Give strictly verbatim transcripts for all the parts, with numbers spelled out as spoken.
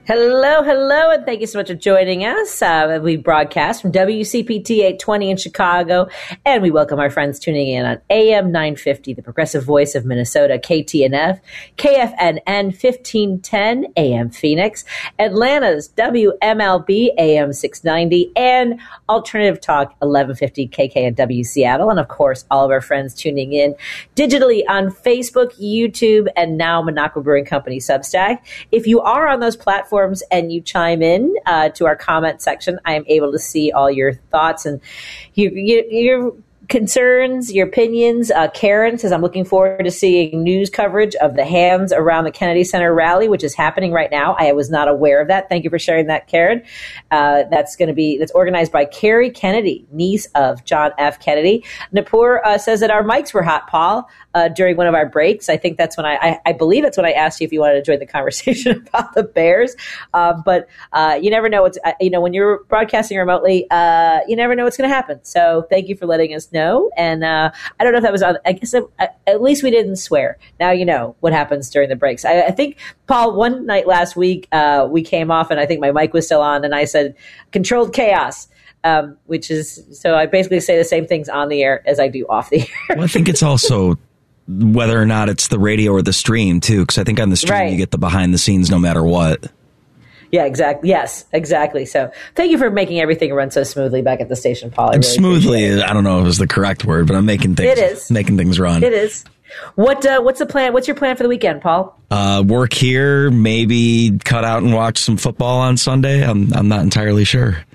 Hello, hello, and thank you so much for joining us. Uh, we broadcast from W C P T eight twenty in Chicago, and we welcome our friends tuning in on A M nine fifty, the progressive voice of Minnesota, K T N F, K F N N fifteen ten, A M Phoenix, Atlanta's W M L B, A M six ninety, and Alternative Talk eleven fifty K K N W Seattle, and of course, all of our friends tuning in digitally on Facebook, YouTube, and now Minocqua Brewing Company Substack. If you are on those platforms, and you chime in uh, to our comment section, I am able to see all your thoughts and you, you, your concerns, your opinions. Uh, Karen says, I'm looking forward to seeing news coverage of the Hands Around the Kennedy Center rally, which is happening right now. I was not aware of that. Thank you for sharing that, Karen. Uh, that's going to be, that's organized by Carrie Kennedy, niece of John F. Kennedy. Napur uh, says that our mics were hot, Paul, uh, during one of our breaks. I think that's when I, I, I believe that's when I asked you if you wanted to join the conversation about the Bears. Uh, but uh, you never know what's, uh, you know, when you're broadcasting remotely, uh, you never know what's going to happen. So thank you for letting us know. And uh, I don't know if that was on, I guess uh, at least we didn't swear. Now you know what happens during the breaks. I, I think, Paul, one night last week, uh, we came off and I think my mic was still on and I said, controlled chaos. Um, which is, so I basically say the same things on the air as I do off the air. Well, I think it's also whether or not it's the radio or the stream, too, because I think on the stream right. you get the behind the scenes no matter what. Yeah, exactly. Yes, exactly. So thank you for making everything run so smoothly back at the station, Paul. I and really smoothly, I don't know if it was the correct word, but I'm making things, it is. making things run. It is. What uh, What's the plan? What's your plan for the weekend, Paul? Uh, work here, maybe cut out and watch some football on Sunday. I'm I'm not entirely sure.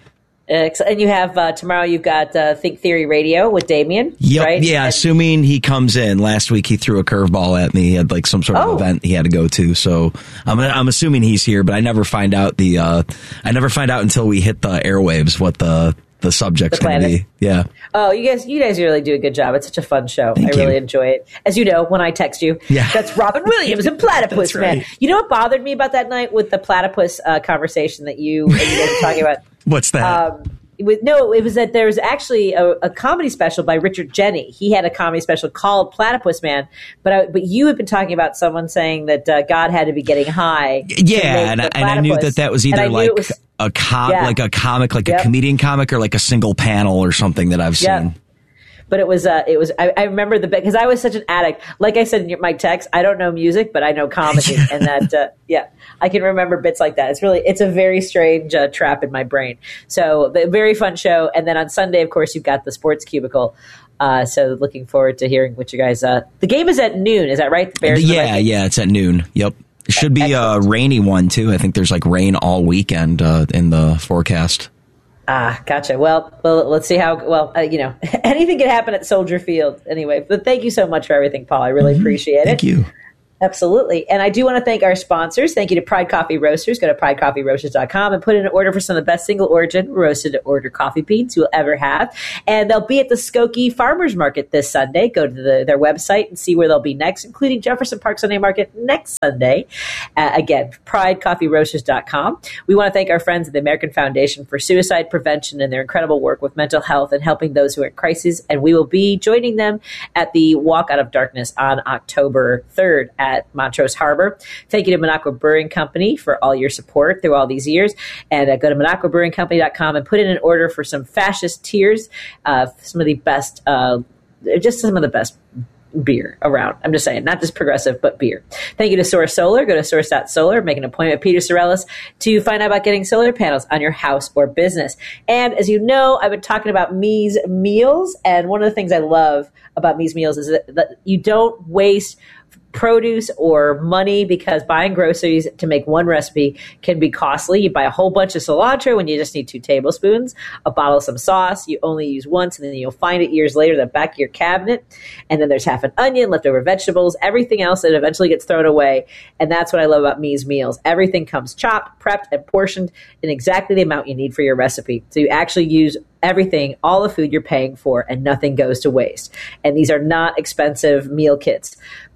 And you have uh, tomorrow. You've got uh, Think Theory Radio with Damien. Yep. Right? Yeah. And- assuming he comes in. Last week he threw a curveball at me. He had like some sort of oh. event he had to go to. So I'm I'm assuming he's here, but I never find out the uh, I never find out until we hit the airwaves what the the subject's going to be. Yeah. Oh, you guys, you guys really do a good job. It's such a fun show. Thank I really you. enjoy it. As you know, when I text you, yeah. that's Robin Williams and Platypus right. Man. You know what bothered me about that night with the platypus uh, conversation that you, and you guys were talking about? What's that? Um, It was, no, it was that there was actually a, a comedy special by Richard Jenny. He had a comedy special called Platypus Man, but I, but you had been talking about someone saying that uh, God had to be getting high. Yeah, and, and I knew that that was either like was, a com- yeah. like a comic, like yep. a comedian comic, or like a single panel or something that I've seen. Yep. But it was, uh, it was. I, I remember the because I was such an addict. Like I said in your, my text, I don't know music, but I know comedy, and that, uh, yeah, I can remember bits like that. It's really, it's a very strange uh, trap in my brain. So, the very fun show. And then on Sunday, of course, you've got the Sports Cubicle. Uh, so, looking forward to hearing what you guys. Uh, the game is at noon. Is that right? The Bears. Yeah, yeah, it's at noon. Yep. It should be Excellent. a rainy one too. I think there's like rain all weekend uh, in the forecast. Ah, gotcha. Well, well, let's see how, well, uh, you know, anything can happen at Soldier Field anyway. But thank you so much for everything, Paul. I really mm-hmm. appreciate thank it. Thank you. Absolutely. And I do want to thank our sponsors. Thank you to Pride Coffee Roasters. Go to pride coffee roasters dot com and put in an order for some of the best single origin roasted to order coffee beans you'll ever have. And they'll be at the Skokie Farmers Market this Sunday. Go to the, their website and see where they'll be next, including Jefferson Park Sunday Market next Sunday. Uh, again, pride coffee roasters dot com. We want to thank our friends at the American Foundation for Suicide Prevention and their incredible work with mental health and helping those who are in crisis. And we will be joining them at the Walk Out of Darkness on October third at Montrose Harbor. Thank you to Minocqua Brewing Company for all your support through all these years. And uh, go to minocqua brewing company dot com and put in an order for some fascist tears, uh, some of the best, uh, just some of the best beer around. I'm just saying, not just progressive, but beer. Thank you to Source Solar. Go to source dot solar, make an appointment with Peter Sorellis to find out about getting solar panels on your house or business. And as you know, I've been talking about Me's Meals, and one of the things I love about Me's Meals is that, that you don't waste produce or money, because buying groceries to make one recipe can be costly. You buy a whole bunch of cilantro when you just need two tablespoons, a bottle of some sauce you only use once, and then you'll find it years later in the back of your cabinet. And then there's half an onion, leftover vegetables, everything else that eventually gets thrown away. And that's what I love about Me's Meals. Everything comes chopped, prepped, and portioned in exactly the amount you need for your recipe. So you actually use everything, all the food you're paying for, and nothing goes to waste. And these are not expensive meal kits.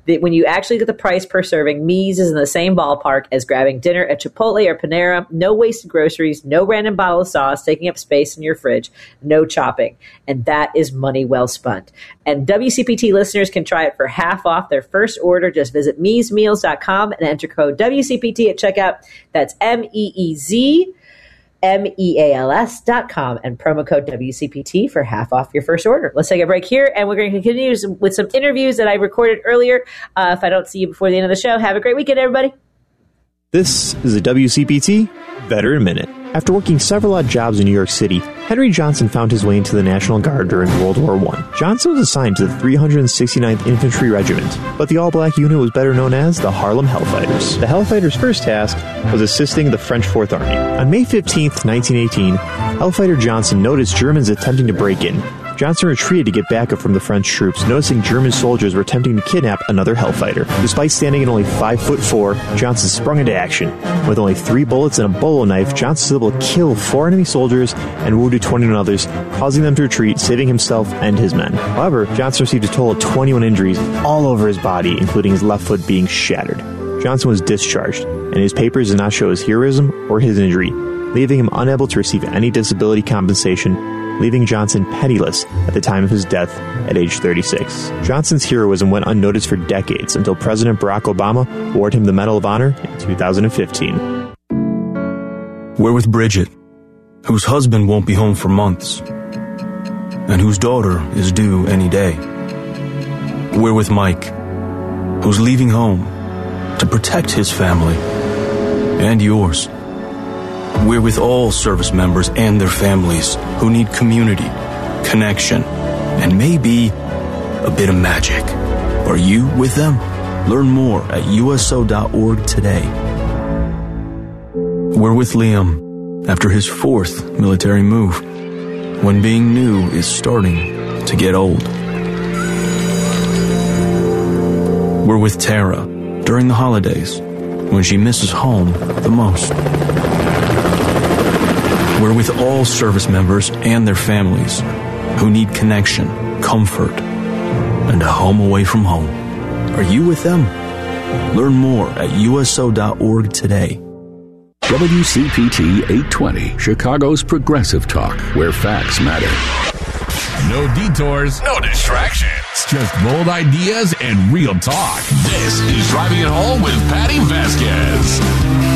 The, when you actually get the price per serving, Me's is in the same ballpark as grabbing dinner at Chipotle or Panera. No wasted groceries, no random bottle of sauce taking up space in your fridge, no chopping. And that is money well spent. And W C P T listeners can try it for half off their first order. Just visit mees meals dot com and enter code W C P T at checkout. That's M E E Z M E A L S dot com and promo code W C P T for half off your first order. Let's take a break here, and we're going to continue with some interviews that I recorded earlier. Uh, if I don't see you before the end of the show, have a great weekend, everybody. This is a W C P T Veteran Minute. After working several odd jobs in New York City, Henry Johnson found his way into the National Guard during World War One. Johnson was assigned to the three hundred sixty-ninth Infantry Regiment, but the all-black unit was better known as the Harlem Hellfighters. The Hellfighters' first task was assisting the French Fourth Army. On May fifteenth, nineteen eighteen, Hellfighter Johnson noticed Germans attempting to break in. Johnson retreated to get backup from the French troops, noticing German soldiers were attempting to kidnap another Hellfighter. Despite standing at only five foot four, Johnson sprung into action. With only three bullets and a bolo knife, Johnson was able to kill four enemy soldiers and wounded twenty-one others, causing them to retreat, saving himself and his men. However, Johnson received a total of twenty-one injuries all over his body, including his left foot being shattered. Johnson was discharged, and his papers did not show his heroism or his injury, leaving him unable to receive any disability compensation, leaving Johnson penniless at the time of his death at age thirty-six. Johnson's heroism went unnoticed for decades until President Barack Obama awarded him the Medal of Honor in two thousand fifteen. We're with Bridget, whose husband won't be home for months, and whose daughter is due any day. We're with Mike, who's leaving home to protect his family and yours. We're with all service members and their families who need community, connection, and maybe a bit of magic. Are you with them? Learn more at U S O dot org today. We're with Liam after his fourth military move, when being new is starting to get old. We're with Tara during the holidays, when she misses home the most. We're with all service members and their families who need connection, comfort, and a home away from home. Are you with them? Learn more at U S O dot org today. W C P T eight twenty, Chicago's progressive talk, where facts matter. No detours, no distractions, just bold ideas and real talk. This is Driving It Home with Patty Vasquez.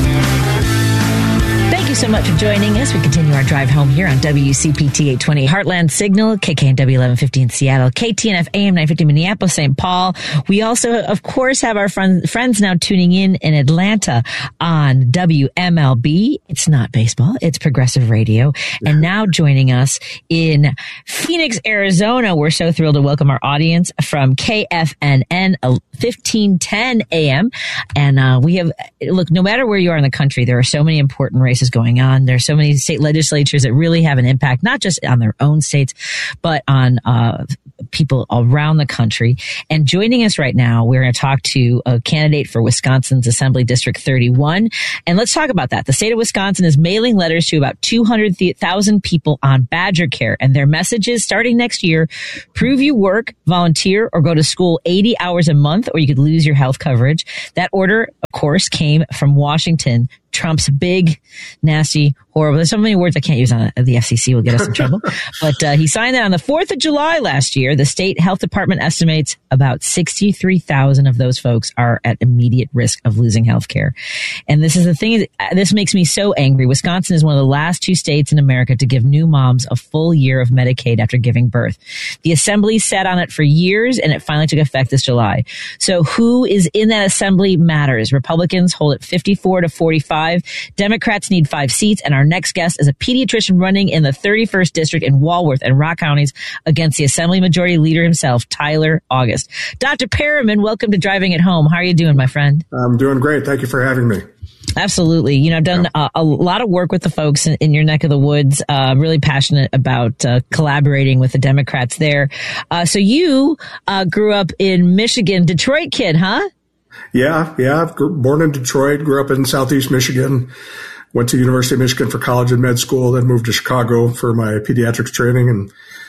Thank you so much for joining us. We continue our drive home here on W C P T eight twenty Heartland Signal, K K N W eleven fifty in Seattle, K T N F A M nine fifty Minneapolis, Saint Paul. We also, of course, have our friend, friends now tuning in in Atlanta on W M L B. It's not baseball, it's progressive radio. And now joining us in Phoenix, Arizona, we're so thrilled to welcome our audience from K F N N fifteen ten A M. And uh, we have, look, no matter where you are in the country, there are so many important races going on. There are so many state legislatures that really have an impact, not just on their own states, but on uh, people around the country. And joining us right now, we're going to talk to a candidate for Wisconsin's Assembly District thirty-one. And let's talk about that. The state of Wisconsin is mailing letters to about two hundred thousand people on Badger Care. And their message is, starting next year, prove you work, volunteer, or go to school eighty hours a month, or you could lose your health coverage. That order, of course, came from Washington, Trump's big, nasty, horrible. There's so many words I can't use on the F C C will get us in trouble. But uh, he signed that on the fourth of July last year. The state health department estimates about sixty-three thousand of those folks are at immediate risk of losing health care. And this is the thing, this makes me so angry. Wisconsin is one of the last two states in America to give new moms a full year of Medicaid after giving birth. The assembly sat on it for years, and it finally took effect this July. So who is in that assembly matters. Republicans hold it fifty-four to forty-five. Democrats need five seats, and our next guest is a pediatrician running in the thirty-first district in Walworth and Rock counties against the Assembly Majority Leader himself, Tyler August. Doctor Perriman, welcome to Driving It Home. How are you doing, my friend? I'm doing great. Thank you for having me. Absolutely. You know, I've done a, a lot of work with the folks in, in your neck of the woods. Uh, really passionate about uh, collaborating with the Democrats there. Uh, so you uh, grew up in Michigan, Detroit kid, huh? Yeah, yeah. Born in Detroit, grew up in Southeast Michigan, went to University of Michigan for college and med school, then moved to Chicago for my pediatrics training, and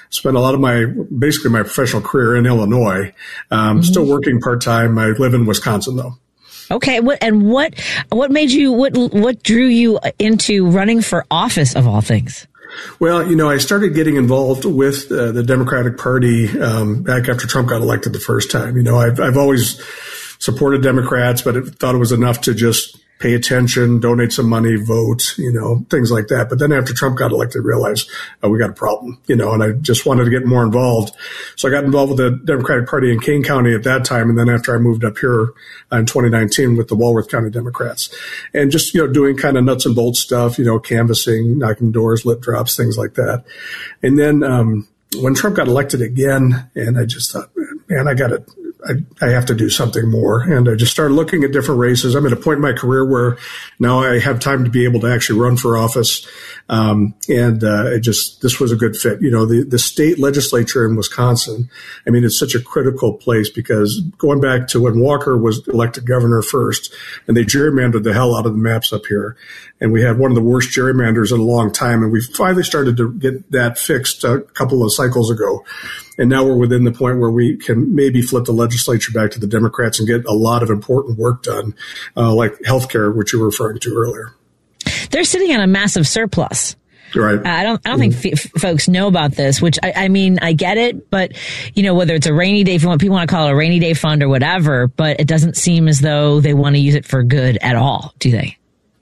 spent a lot of my, basically my professional career in Illinois. Um, mm-hmm. Still working part-time. I live in Wisconsin, though. Okay. What, and what, what made you, what, what drew you into running for office of all things? Well, you know, I started getting involved with uh, the Democratic Party um, back after Trump got elected the first time. You know, I've, I've always supported Democrats, but it, thought it was enough to just pay attention, donate some money, vote, you know, things like that. But then after Trump got elected, I realized oh, we got a problem, you know, and I just wanted to get more involved. So I got involved with the Democratic Party in Kane County at that time. And then after I moved up here in twenty nineteen with the Walworth County Democrats, and just, you know, doing kind of nuts and bolts stuff, you know, canvassing, knocking doors, lip drops, things like that. And then um, when Trump got elected again, and I just thought, man, I got to, I, I have to do something more. And I just started looking at different races. I'm at a point in my career where now I have time to be able to actually run for office. Um, and uh, it just, this was a good fit. You know, the, the state legislature in Wisconsin, I mean, it's such a critical place because going back to when Walker was elected governor first, and they gerrymandered the hell out of the maps up here. And we had one of the worst gerrymanders in a long time. And we finally started to get that fixed a couple of cycles ago. And now we're within the point where we can maybe flip the legislature back to the Democrats and get a lot of important work done, uh, like healthcare, which you were referring to earlier. They're sitting on a massive surplus. Right. I don't. I don't mm-hmm. think f- folks know about this. Which I, I mean, I get it, but you know, whether it's a rainy day, if you want, people want to call it a rainy day fund or whatever, but it doesn't seem as though they want to use it for good at all, do they?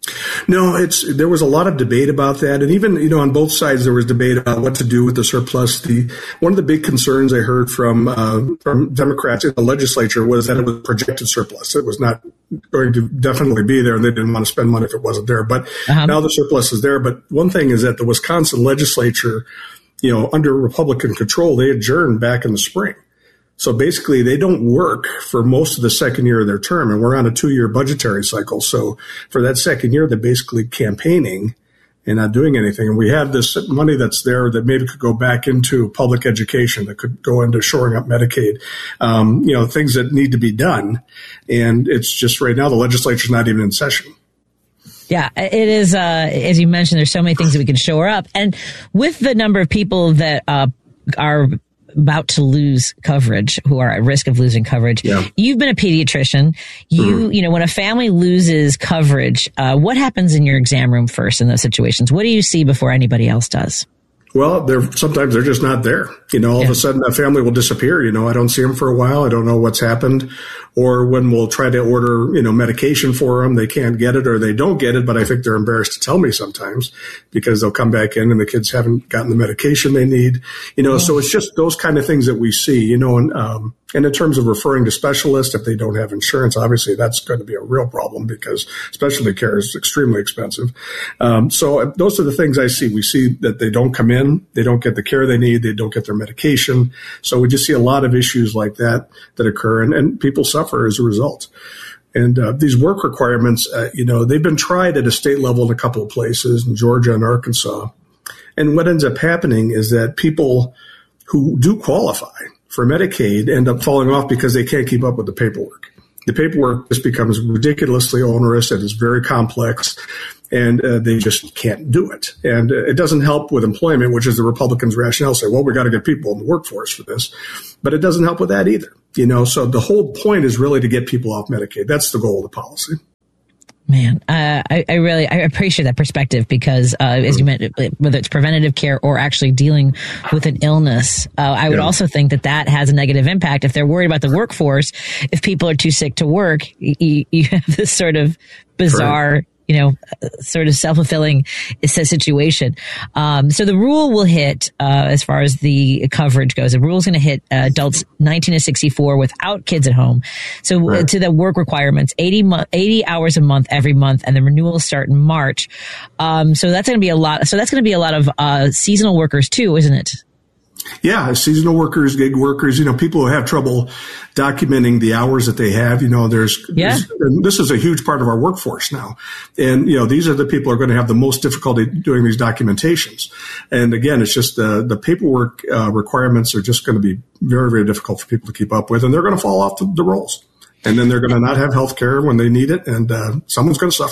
No, it's, there was a lot of debate about that. And even, you know, on both sides, there was debate about what to do with the surplus. The, one of the big concerns I heard from, uh, from Democrats in the legislature was that it was projected surplus. It was not going to definitely be there, and they didn't want to spend money if it wasn't there. But uh-huh. now the surplus is there. But one thing is that the Wisconsin legislature, you know, under Republican control, they adjourned back in the spring. So basically, they don't work for most of the second year of their term, and we're on a two-year budgetary cycle. So for that second year, they're basically campaigning and not doing anything. And we have this money that's there that maybe could go back into public education, that could go into shoring up Medicaid, um, you know, things that need to be done. And it's just right now, the legislature's not even in session. Yeah, it is, uh, as you mentioned, there's so many things that we can shore up. And with the number of people that uh, are about to lose coverage, who are at risk of losing coverage. Yeah. You've been a pediatrician. You, mm-hmm. you know, when a family loses coverage, uh, what happens in your exam room first in those situations? What do you see before anybody else does? Well, they're sometimes they're just not there. You know, all yeah. of a sudden that family will disappear. You know, I don't see them for a while. I don't know what's happened. Or when we'll try to order, you know, medication for them, they can't get it or they don't get it. But I think they're embarrassed to tell me sometimes because they'll come back in and the kids haven't gotten the medication they need. You know, yeah. so it's just those kind of things that we see, you know, and, um, and in terms of referring to specialists, if they don't have insurance, obviously that's going to be a real problem because specialty care is extremely expensive. Um, so those are the things I see. We see that they don't come in, they don't get the care they need, they don't get their medication. So we just see a lot of issues like that that occur, and, and people suffer as a result. And uh, these work requirements, uh, you know, they've been tried at a state level in a couple of places, in Georgia and Arkansas. And what ends up happening is that people who do qualify for Medicaid end up falling off because they can't keep up with the paperwork. The paperwork just becomes ridiculously onerous and is very complex, and uh, they just can't do it. And uh, it doesn't help with employment, which is the Republicans' rationale. Say, well, we got to get people in the workforce for this. But it doesn't help with that either. You know, so the whole point is really to get people off Medicaid. That's the goal of the policy. Man, uh, I, I really I appreciate that perspective because, uh, as you mentioned, whether it's preventative care or actually dealing with an illness, uh, I would yeah. also think that that has a negative impact. If they're worried about the workforce, if people are too sick to work, you, you have this sort of bizarre, right. you know, sort of self-fulfilling situation. Um, so the rule will hit, uh, as far as the coverage goes, the rule is going to hit uh, adults nineteen to sixty-four without kids at home. So right. uh, to the work requirements, eighty, mo- eighty hours a month every month, and the renewals start in March. Um, so that's going to be a lot. So that's going to be a lot of uh, seasonal workers too, isn't it? Yeah, seasonal workers, gig workers, you know, people who have trouble documenting the hours that they have, you know, there's, yeah. there's this is a huge part of our workforce now. And, you know, these are the people who are going to have the most difficulty doing these documentations. And again, it's just the, the paperwork uh, requirements are just going to be very, very difficult for people to keep up with, and they're going to fall off the, the rolls. And then they're going to not have health care when they need it, and uh, someone's going to suffer.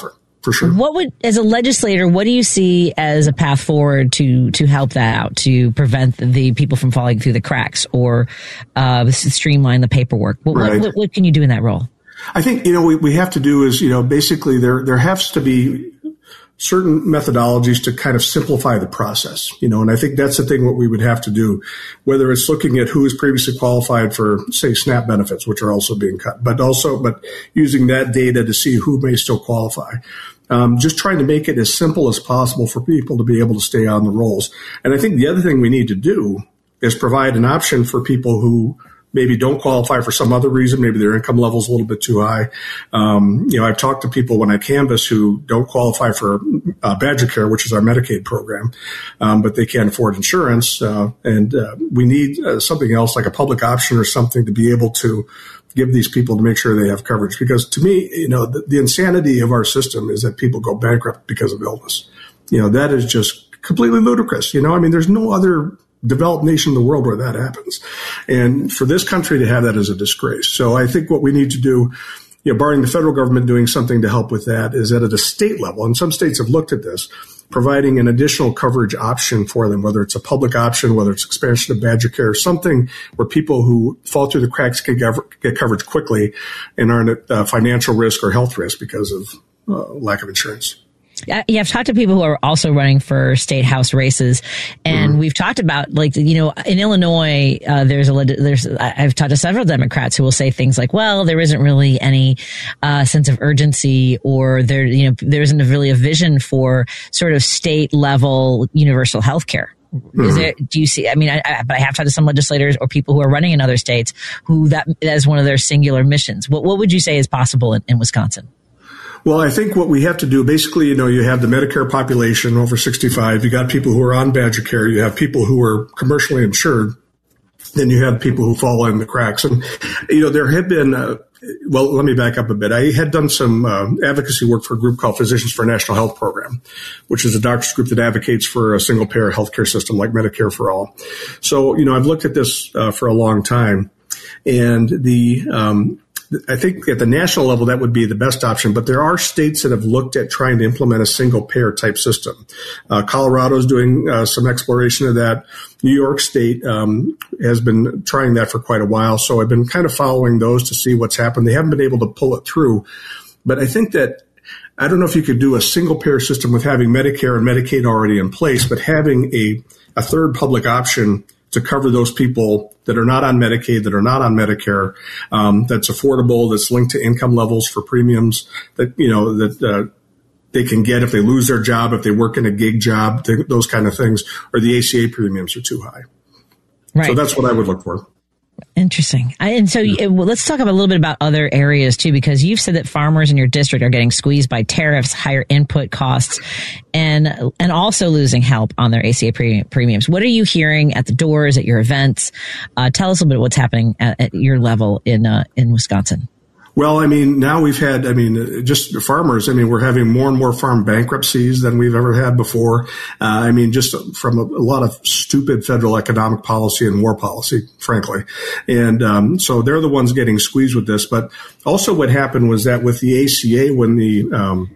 for sure. What would, as a legislator, what do you see as a path forward to to help that out, to prevent the people from falling through the cracks, or uh, streamline the paperwork? What, right. what, what can you do in that role? I think, you know, we, we have to do is, you know, basically there there has to be certain methodologies to kind of simplify the process, you know, and I think that's the thing what we would have to do, whether it's looking at who is previously qualified for, say, SNAP benefits, which are also being cut, but also, but using that data to see who may still qualify. Um, just trying to make it as simple as possible for people to be able to stay on the rolls. And I think the other thing we need to do is provide an option for people who maybe don't qualify for some other reason. Maybe their income level is a little bit too high. Um, you know, I've talked to people when I canvass who don't qualify for uh, Badger Care, which is our Medicaid program, um, but they can't afford insurance. Uh, and uh, we need uh, something else like a public option or something to be able to give these people to make sure they have coverage. Because to me, you know, the, the insanity of our system is that people go bankrupt because of illness. You know, that is just completely ludicrous. You know, I mean, there's no other developed nation in the world where that happens. And for this country to have that is a disgrace. So I think what we need to do, you know, barring the federal government doing something to help with that, is that at a state level, and some states have looked at this, providing an additional coverage option for them, whether it's a public option, whether it's expansion of Badger Care, something where people who fall through the cracks can get coverage quickly and aren't at uh, financial risk or health risk because of uh, lack of insurance. Yeah, I've talked to people who are also running for state house races, and mm-hmm. we've talked about, like, you know, in Illinois, uh, there's a there's I've talked to several Democrats who will say things like, well, there isn't really any uh, sense of urgency, or there, you know, there isn't really a vision for sort of state level universal health care. Mm-hmm. Is there, do you see, I mean, I, I, but I have talked to some legislators or people who are running in other states who that, that is one of their singular missions. What, what would you say is possible in, in Wisconsin? Well, I think what we have to do, basically, you know, you have the Medicare population over sixty-five. You got people who are on Badger Care. You have people who are commercially insured. Then you have people who fall in the cracks. And, you know, there have been, uh, well, let me back up a bit. I had done some uh, advocacy work for a group called Physicians for a National Health Program, which is a doctors group that advocates for a single payer healthcare system like Medicare for all. So, you know, I've looked at this uh, for a long time, and the, um, I think at the national level, that would be the best option. But there are states that have looked at trying to implement a single payer type system. Uh, Colorado's doing uh, some exploration of that. New York State um, has been trying that for quite a while. So I've been kind of following those to see what's happened. They haven't been able to pull it through. But I think that, I don't know if you could do a single payer system with having Medicare and Medicaid already in place, but having a, a third public option to cover those people that are not on Medicaid, that are not on Medicare, um, that's affordable, that's linked to income levels for premiums that, you know, that uh, they can get if they lose their job, if they work in a gig job, th- those kind of things, or the A C A premiums are too high. Right. So that's what I would look for. Interesting. I, and so yeah. well, let's talk about a little bit about other areas too, because you've said that farmers in your district are getting squeezed by tariffs, higher input costs, and and also losing help on their A C A premium, premiums. What are you hearing at the doors, at your events? Uh, tell us a little bit what's happening at, at your level in uh, in Wisconsin. Well, I mean, now we've had, I mean, just farmers, I mean, we're having more and more farm bankruptcies than we've ever had before. Uh, I mean, just from a, a lot of stupid federal economic policy and war policy, frankly. And um, so they're the ones getting squeezed with this. But also what happened was that with the A C A, when the um,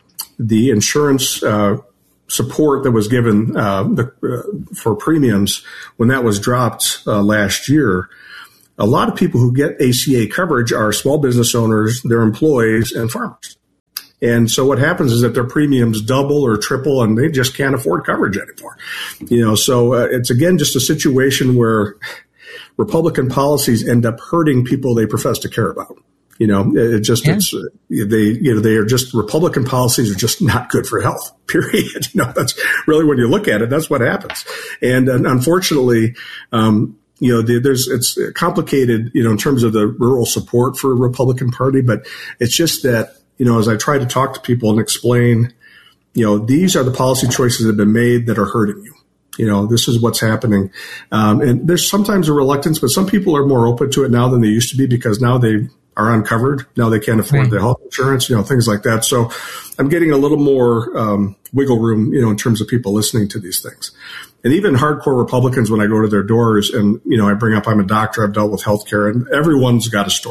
the insurance uh, support that was given uh, the, uh, for premiums, when that was dropped uh, last year, a lot of people who get A C A coverage are small business owners, their employees, and farmers. And so what happens is that their premiums double or triple, and they just can't afford coverage anymore. You know, so uh, it's, again, just a situation where Republican policies end up hurting people they profess to care about. You know, it just, yeah. it's, they, you know, they are just, Republican policies are just not good for health, period. You know, that's really, when you look at it, that's what happens. And uh, unfortunately, um, you know, there's, it's complicated, you know, in terms of the rural support for the Republican Party, but it's just that, you know, as I try to talk to people and explain, you know, these are the policy choices that have been made that are hurting you. You know, this is what's happening. Um, and there's sometimes a reluctance, but some people are more open to it now than they used to be, because now they are uncovered. Now they can't afford right. the health insurance, you know, things like that. So I'm getting a little more um, wiggle room, you know, in terms of people listening to these things. And even hardcore Republicans, when I go to their doors and, you know, I bring up, I'm a doctor, I've dealt with healthcare, and everyone's got a story.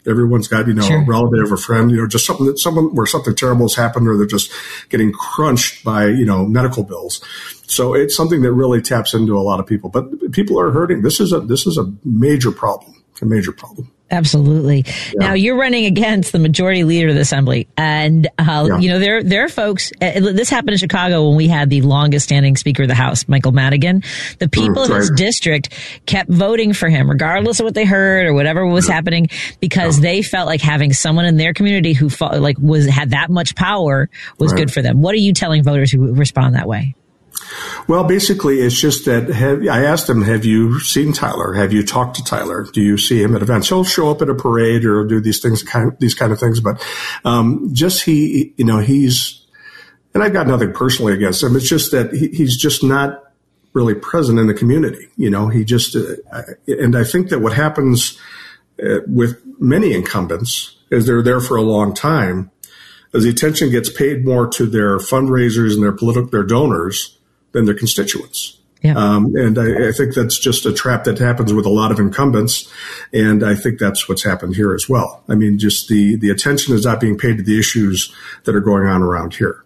Everyone's got, you know, sure. a relative or friend, you know, just something that someone where something terrible has happened, or they're just getting crunched by, you know, medical bills. So it's something that really taps into a lot of people. But people are hurting. This is a this is a major problem. A major problem. Absolutely. Yeah. Now you're running against the majority leader of the assembly, and uh, yeah. you know there there are folks. Uh, this happened in Chicago when we had the longest standing Speaker of the House, Michael Madigan. The people mm, in his right. district kept voting for him, regardless of what they heard or whatever was yeah. happening, because yeah. they felt like having someone in their community who fought, like was had that much power was right. good for them. What are you telling voters who respond that way? Well, basically, it's just that have, I asked him, have you seen Tyler? Have you talked to Tyler? Do you see him at events? He'll show up at a parade or do these things, kind of, these kind of things. But um, just he, you know, he's, and I've got nothing personally against him. It's just that he, he's just not really present in the community. You know, he just, uh, and I think that what happens uh, with many incumbents is they're there for a long time, as the attention gets paid more to their fundraisers and their political, their donors than their constituents. Yeah. Um, and I, I think that's just a trap that happens with a lot of incumbents. And I think that's what's happened here as well. I mean, just the, the attention is not being paid to the issues that are going on around here.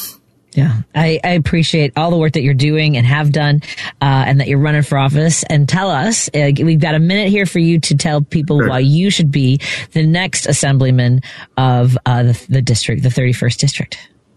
Yeah, I, I appreciate all the work that you're doing and have done, uh, and that you're running for office. And tell us, uh, we've got a minute here for you to tell people okay. why you should be the next assemblyman of uh, the, the district, the thirty-first district.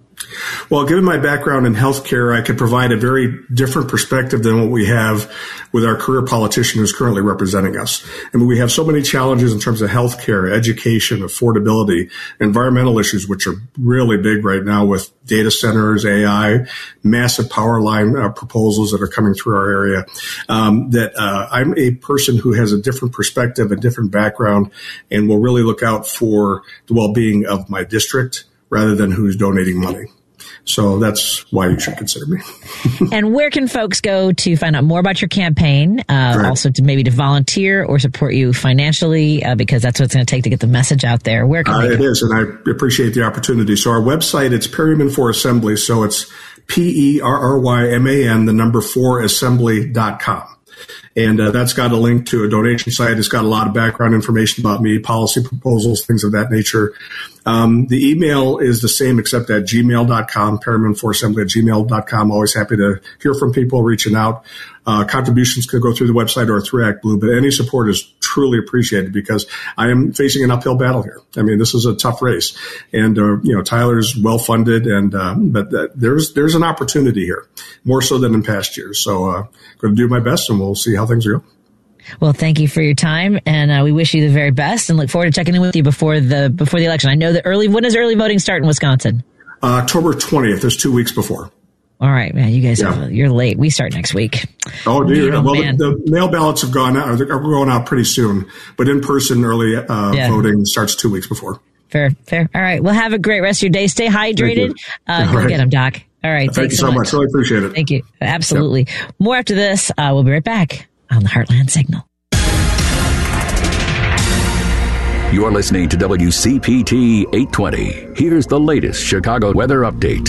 Well, given my background in healthcare, I could provide a very different perspective than what we have with our career politician who's currently representing us. I mean, we have so many challenges in terms of healthcare, education, affordability, environmental issues, which are really big right now with data centers, A I, massive power line uh, proposals that are coming through our area. Um, that uh, I'm a person who has a different perspective, a different background, and will really look out for the well-being of my district rather than who's donating money. So that's why you should consider me. And where can folks go to find out more about your campaign? Uh, right. Also to maybe to volunteer or support you financially, uh, because that's what it's going to take to get the message out there. Where can uh, it is, and I appreciate the opportunity. So our website, it's Perryman for Assembly. So it's P E R R Y M A N, the number four assembly dot com. And uh, that's got a link to a donation site. It's got a lot of background information about me, policy proposals, things of that nature. Um, the email is the same except at gmail dot com, Perryman for Assembly at gmail dot com. Always happy to hear from people reaching out. Uh, contributions could go through the website or through ActBlue, but any support is truly appreciated because I am facing an uphill battle here. I mean, this is a tough race, and uh, you know, Tyler's well funded, and uh, but uh, there's there's an opportunity here, more so than in past years. So, uh, going to do my best, and we'll see how things go. Well, thank you for your time, and uh, we wish you the very best, and look forward to checking in with you before the before the election. I know that early. When does early voting start in Wisconsin? Uh, October twentieth. There's two weeks before. All right, man. You guys, yeah. have, you're late. We start next week. Oh, dear. Oh, well, the, the mail ballots have gone out. They're going out pretty soon, but in-person early uh, yeah. voting starts two weeks before. Fair, fair. All right. Well, have a great rest of your day. Stay hydrated. Uh, go right. get them, Doc. All right. Thank you so much. much. Really appreciate it. Thank you. Absolutely. Yep. More after this. Uh, we'll be right back on the Heartland Signal. You're listening to W C P T eight twenty. Here's the latest Chicago weather update.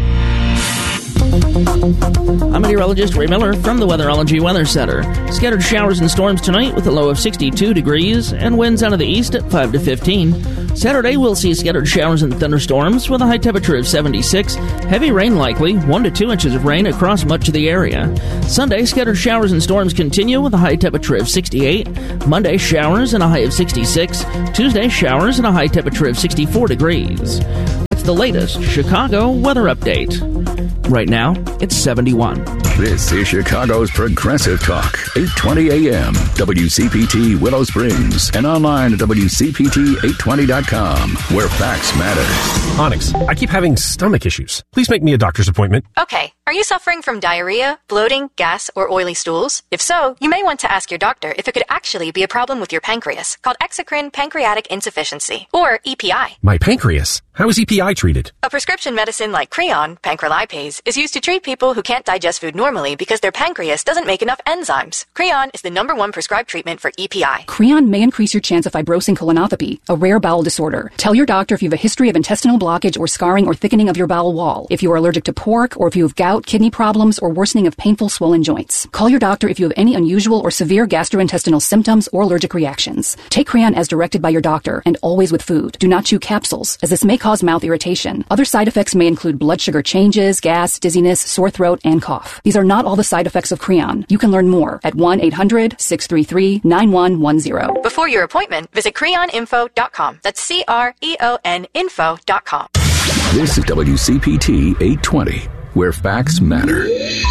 I'm meteorologist Ray Miller from the Weatherology Weather Center. Scattered showers and storms tonight with a low of sixty-two degrees and winds out of the east at five to fifteen. Saturday we'll see scattered showers and thunderstorms with a high temperature of seventy-six. Heavy rain likely, one to two inches of rain across much of the area. Sunday scattered showers and storms continue with a high temperature of sixty-eight. Monday showers and a high of sixty-six. Tuesday showers and a high temperature of sixty-four degrees. That's the latest Chicago weather update. Right now, it's seventy-one. This is Chicago's Progressive Talk, eight twenty A M, W C P T Willow Springs, and online at W C P T eight twenty dot com, where facts matter. Onyx, I keep having stomach issues. Please make me a doctor's appointment. Okay. Are you suffering from diarrhea, bloating, gas, or oily stools? If so, you may want to ask your doctor if it could actually be a problem with your pancreas, called exocrine pancreatic insufficiency, or E P I. My pancreas? How is E P I treated? A prescription medicine like Creon, pancrelipase, is used to treat people who can't digest food normally because their pancreas doesn't make enough enzymes. Creon is the number one prescribed treatment for E P I. Creon may increase your chance of fibrosing colonopathy, a rare bowel disorder. Tell your doctor if you have a history of intestinal blockage or scarring or thickening of your bowel wall, if you are allergic to pork, or if you have gout gout, kidney problems, or worsening of painful swollen joints. Call your doctor if you have any unusual or severe gastrointestinal symptoms or allergic reactions. Take Creon as directed by your doctor and always with food. Do not chew capsules, as this may cause mouth irritation. Other side effects may include blood sugar changes, gas, dizziness, sore throat, and cough. These are not all the side effects of Creon. You can learn more at one eight hundred six three three nine one one zero. Before your appointment, visit creon info dot com. That's C R E O N info dot com. This is W C P T eight twenty, where facts matter.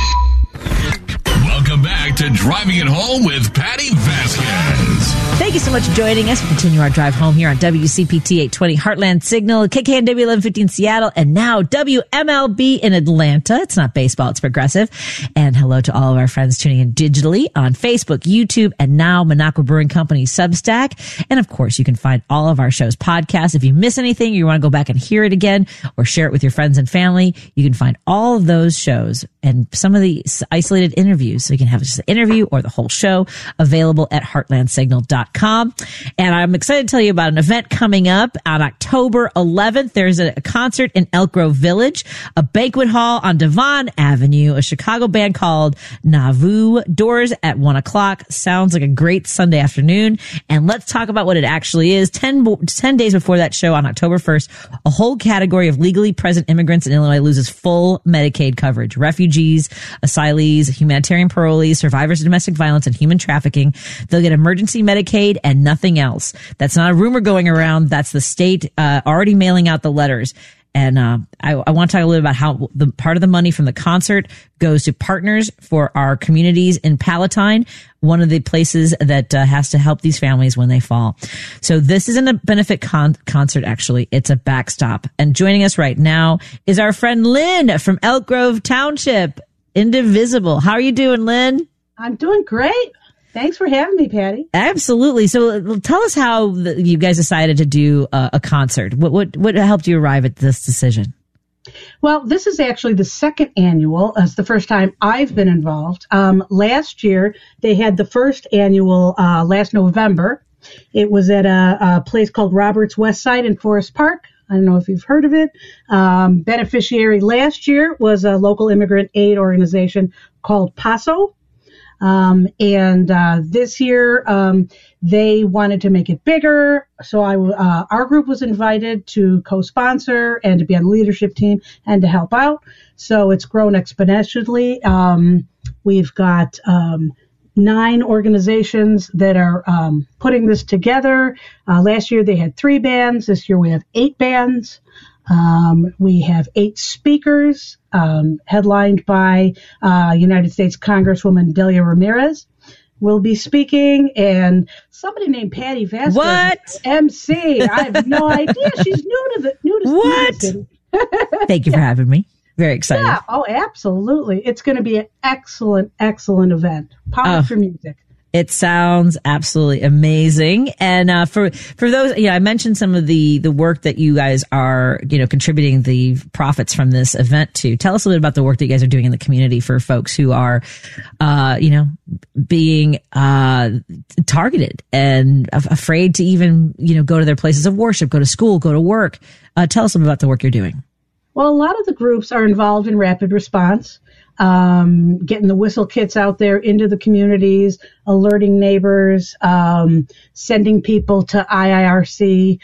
Welcome back to Driving It Home with Patty Vasquez. Thank you so much for joining us. We continue our drive home here on W C P T eight twenty Heartland Signal, K K N W eleven fifteen Seattle, and now W M L B in Atlanta. It's not baseball, it's progressive. And hello to all of our friends tuning in digitally on Facebook, YouTube, and now Minocqua Brewing Company Substack. And of course, you can find all of our shows podcasts. If you miss anything, you want to go back and hear it again or share it with your friends and family, you can find all of those shows and some of the isolated interviews. So you can have just the interview or the whole show available at heartland signal dot com. And I'm excited to tell you about an event coming up on October eleventh. There's a concert in Elk Grove Village, a banquet hall on Devon Avenue, a Chicago band called Nauvoo. Doors at one o'clock. Sounds like a great Sunday afternoon. And let's talk about what it actually is. Ten, ten days before that show on October first, a whole category of legally present immigrants in Illinois loses full Medicaid coverage. Refugees, asylees, humanitarian parolees, survivors of domestic violence and human trafficking. They'll get emergency Medicaid and nothing else. That's not a rumor going around. That's the state uh, already mailing out the letters. And uh, I, I want to talk a little about how the part of the money from the concert goes to Partners for our communities in Palatine, one of the places that uh, has to help these families when they fall. So this isn't a benefit con- concert, actually. It's a backstop. And joining us right now is our friend Lynn from Elk Grove Township, Indivisible. How are you doing, Lynn? I'm doing great. Thanks for having me, Patty. Absolutely. So tell us how the, you guys decided to do a, a concert. What, what what helped you arrive at this decision? Well, this is actually the second annual. It's the first time I've been involved. Um, last year, they had the first annual uh, last November. It was at a, a place called Roberts West Side in Forest Park. I don't know if you've heard of it. Um, beneficiary last year was a local immigrant aid organization called PASO. Um, and, uh, this year, um, they wanted to make it bigger. So I, uh, our group was invited to co-sponsor and to be on the leadership team and to help out. So it's grown exponentially. Um, we've got, um, nine organizations that are, um, putting this together. Uh, last year they had three bands. This year we have eight bands. Um, we have eight speakers, um, headlined by, uh, United States Congresswoman Delia Ramirez will be speaking, and somebody named Patty Vasquez. What? M C. I have no idea. She's new to the, new to What? the Thank you for having me. Very excited. Yeah. Oh, absolutely. It's going to be an excellent, excellent event. Power Oh. for music. It sounds absolutely amazing. And uh, for for those, yeah, I mentioned some of the the work that you guys are, you know, contributing the profits from this event to. Tell us a little bit about the work that you guys are doing in the community for folks who are, uh, you know, being uh, targeted and af- afraid to even, you know, go to their places of worship, go to school, go to work. Uh, tell us a little about the work you're doing. Well, a lot of the groups are involved in rapid response, um, getting the whistle kits out there into the communities, alerting neighbors, um, sending people to I I R C,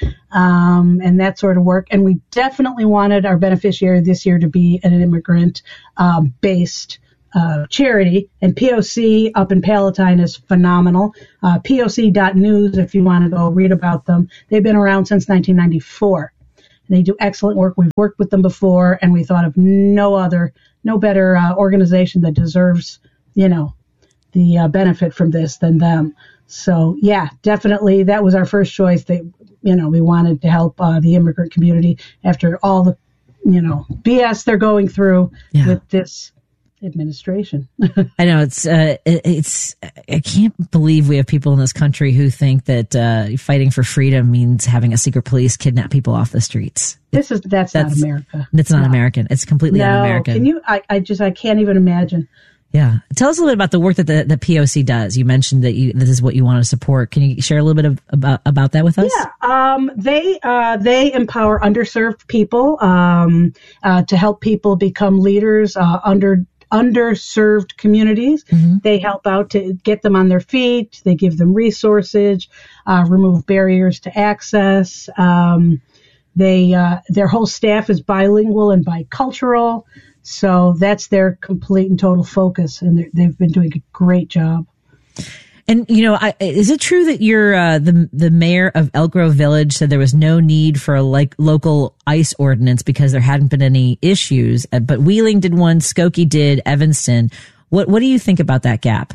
um, and that sort of work. And we definitely wanted our beneficiary this year to be an immigrant um, based uh, charity. And P O C up in Palatine is phenomenal. Uh, P O C dot news if you want to go read about them. They've been around since nineteen ninety-four. They do excellent work. We've worked with them before, and we thought of no other, no better uh, organization that deserves, you know, the uh, benefit from this than them. So, yeah, definitely that was our first choice. That, you know, we wanted to help uh, the immigrant community after all the, you know, B S they're going through Yeah. with this administration. I know it's uh, it, it's I can't believe we have people in this country who think that uh, fighting for freedom means having a secret police kidnap people off the streets. This is that's, That's- not America. It's not No. American. It's completely No, un-American. can you? I, I just I can't even imagine. Yeah. Tell us a little bit about the work that the, the P O C does. You mentioned that you, this is what you want to support. Can you share a little bit of, about, about that with us? Yeah. Um, they, uh, they empower underserved people, um, uh, to help people become leaders, uh, under, underserved communities. Mm-hmm. They help out to get them on their feet. They give them resources, uh, remove barriers to access. Um, they, uh, their whole staff is bilingual and bicultural. So that's their complete and total focus, and they've been doing a great job. And, you know, I, is it true that you're, uh, the the mayor of Elk Grove Village said there was no need for a like local ICE ordinance because there hadn't been any issues, but Wheeling did one, Skokie did, Evanston. What what do you think about that gap?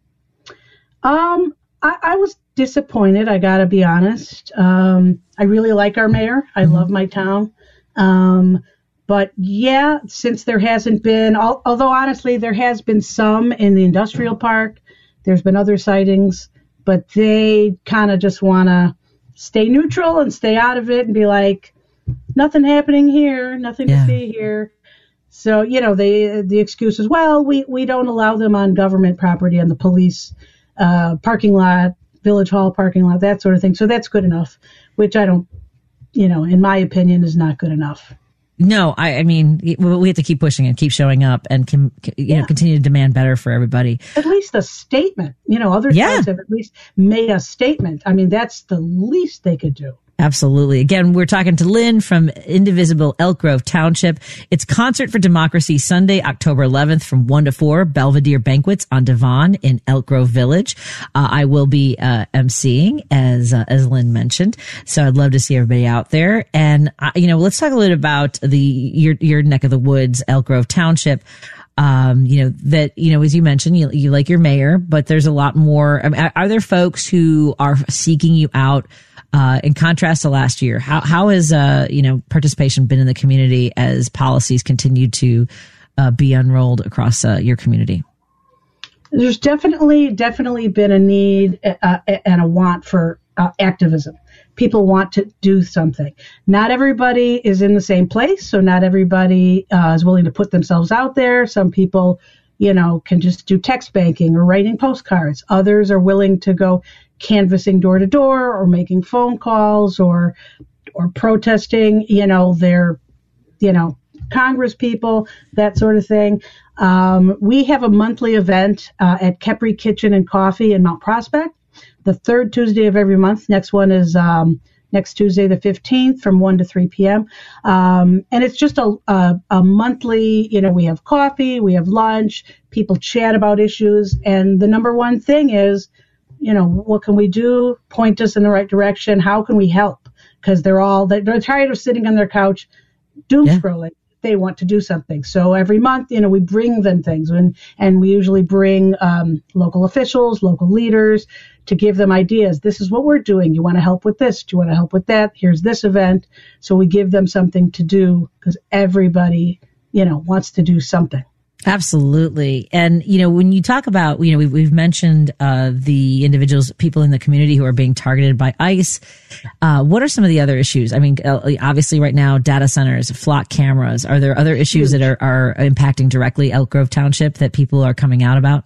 Um, I, I was disappointed, I gotta be honest. Um, I really like our mayor. I mm-hmm. love my town. Um, But yeah, since there hasn't been, although honestly, there has been some in the industrial park, there's been other sightings, but they kind of just want to stay neutral and stay out of it and be like, nothing happening here, nothing yeah. to see here. So, you know, they, the excuse is, well, we, we don't allow them on government property, on the police uh, parking lot, village hall parking lot, that sort of thing. So that's good enough, which I don't, you know, in my opinion, is not good enough. No, I, I mean, we have to keep pushing and keep showing up and can, you yeah. know, continue to demand better for everybody. At least a statement. You know, other yeah. towns have at least made a statement. I mean, that's the least they could do. Absolutely. Again, we're talking to Lynn from Indivisible Elk Grove Township. It's Concert for Democracy Sunday, October eleventh from one to four, Belvedere Banquets on Devon in Elk Grove Village. Uh, I will be uh, emceeing, as uh, as Lynn mentioned. So I'd love to see everybody out there. And, uh, you know, let's talk a little bit about the your your neck of the woods, Elk Grove Township. Um, you know, that, you know, as you mentioned, you, you like your mayor, but there's a lot more. I mean, are there folks who are seeking you out? Uh, in contrast to last year, how how has uh you know participation been in the community as policies continue to uh, be unrolled across uh, your community? There's definitely definitely been a need uh, and a want for uh, activism. People want to do something. Not everybody is in the same place, so not everybody uh, is willing to put themselves out there. Some people, you know, can just do text banking or writing postcards. Others are willing to go canvassing door to door or making phone calls or or protesting, you know, their, you know, Congress people, that sort of thing. Um, we have a monthly event uh, at Kepri Kitchen and Coffee in Mount Prospect, the third Tuesday of every month. Next one is um, next Tuesday, the fifteenth, from one to three p.m. Um, and it's just a, a, a monthly, you know, we have coffee, we have lunch, people chat about issues. And the number one thing is, you know, what can we do? Point us in the right direction. How can we help? Because they're all, they're tired of sitting on their couch doom yeah. scrolling. They want to do something. So every month, you know, we bring them things, and, and we usually bring um, local officials, local leaders to give them ideas. This is what we're doing. You want to help with this? Do you want to help with that? Here's this event. So we give them something to do because everybody, you know, wants to do something. Absolutely. And, you know, when you talk about, you know, we've, we've mentioned uh, the individuals, people in the community who are being targeted by ICE. Uh, what are some of the other issues? I mean, obviously right now, data centers, flock cameras. Are there other issues that are, are impacting directly Elk Grove Township that people are coming out about?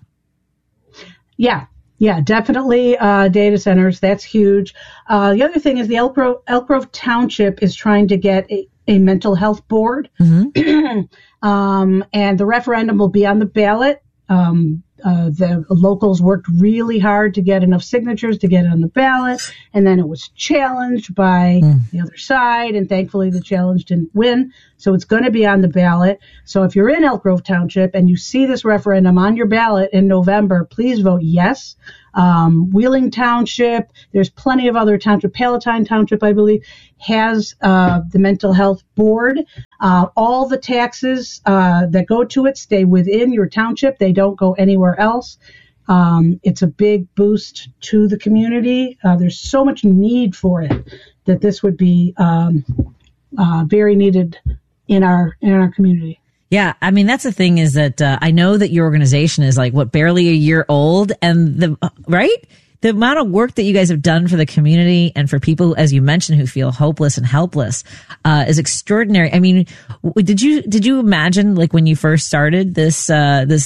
Yeah. Yeah, definitely uh, data centers. That's huge. Uh, the other thing is the Elk Grove, Elk Grove Township is trying to get a, a mental health board. Mm-hmm. Um, and the referendum will be on the ballot. Um, uh, the locals worked really hard to get enough signatures to get it on the ballot. And then it was challenged by mm. the other side. And thankfully the challenge didn't win. So it's going to be on the ballot. So if you're in Elk Grove Township and you see this referendum on your ballot in November, please vote yes. Um, Wheeling Township, there's plenty of other townships. Palatine Township, I believe, has uh, the mental health board. Uh, all the taxes uh, that go to it stay within your township. They don't go anywhere else. Um, it's a big boost to the community. Uh, there's so much need for it that this would be um, uh, very needed in our in our community. Yeah, I mean, that's the thing is that uh, I know that your organization is like, what, barely a year old, and the, uh, right? The amount of work that you guys have done for the community and for people, as you mentioned, who feel hopeless and helpless, uh, is extraordinary. I mean, w- did you, did you imagine, like, when you first started this, uh, this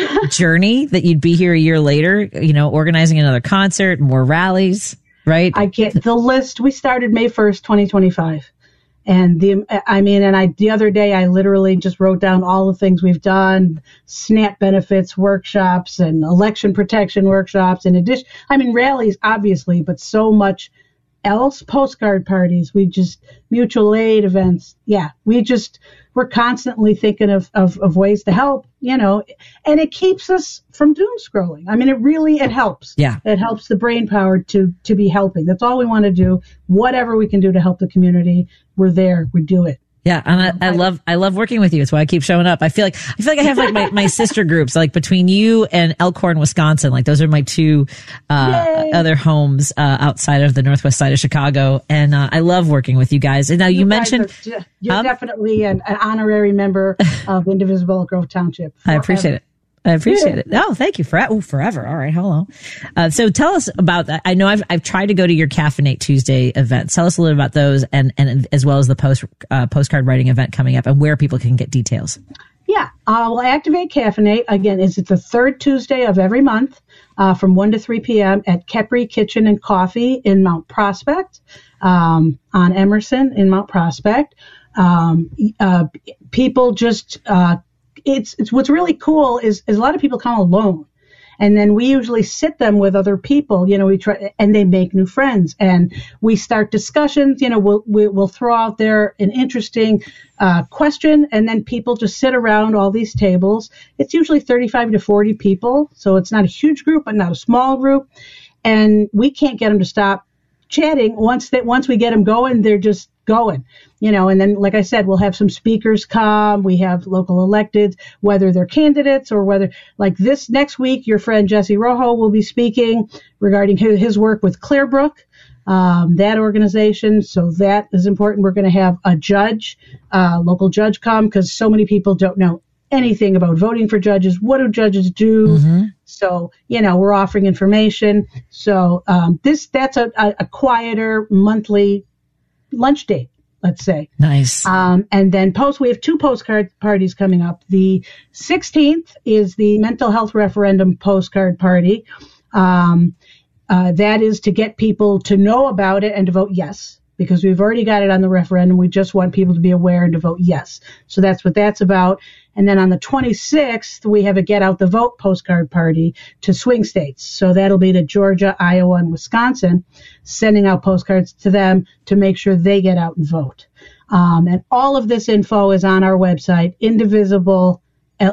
journey that you'd be here a year later, you know, organizing another concert, more rallies, right? I get the list. We started May first, twenty twenty-five. And the, I mean, and I, the other day I literally just wrote down all the things we've done, SNAP benefits workshops and election protection workshops in addition. I mean, rallies, obviously, but so much else, postcard parties. We just, mutual aid events. Yeah. We just, we're constantly thinking of, of, of ways to help, you know, and it keeps us from doom scrolling. I mean, it really, it helps. Yeah. It helps the brain power to, to be helping. That's all we want to do. Whatever we can do to help the community, we're there. We do it. Yeah, and I, I love I love working with you. It's why I keep showing up. I feel like I feel like I have like my, my sister groups, like between you and Elkhorn, Wisconsin. Like those are my two uh, other homes uh, outside of the northwest side of Chicago, and uh, I love working with you guys. And now you, you mentioned are, you're um, definitely an, an honorary member of Indivisible Grove Township. I appreciate it. I appreciate it. Oh, thank you for oh, forever. All right, hello. Uh, so tell us about that. I know I've I've tried to go to your Caffeinate Tuesday events. Tell us a little about those, and and as well as the post uh, postcard writing event coming up, and where people can get details. Yeah, uh, we'll activate Caffeinate again. Is it's the third Tuesday of every month, uh, from one to three p.m. at Kepri Kitchen and Coffee in Mount Prospect, um, on Emerson in Mount Prospect. Um, uh, people just. Uh, It's it's what's really cool is, is a lot of people come alone, and then we usually sit them with other people. You know, we try and they make new friends, and we start discussions. You know, we'll we, we'll throw out there an interesting uh, question, and then people just sit around all these tables. It's usually thirty-five to forty people, so it's not a huge group, but not a small group, and we can't get them to stop chatting. Once that once we get them going, they're just going, you know, and then, like I said, we'll have some speakers come. We have local electeds, whether they're candidates or whether, like this next week, your friend Jesse Rojo will be speaking regarding his work with Clearbrook, um, that organization. So that is important. We're going to have a judge, uh, local judge come, because so many people don't know anything about voting for judges. What do judges do? Mm-hmm. So, you know, we're offering information. So um, this that's a, a, a quieter monthly lunch date, let's say. Nice. Um, and then post, we have two postcard parties coming up. The sixteenth is the mental health referendum postcard party. Um, uh, that is to get people to know about it and to vote yes, because we've already got it on the referendum. We just want people to be aware and to vote yes. So that's what that's about. And then on the twenty-sixth, we have a Get Out the Vote postcard party to swing states. So that'll be to Georgia, Iowa, and Wisconsin, sending out postcards to them to make sure they get out and vote. Um, and all of this info is on our website, indivisible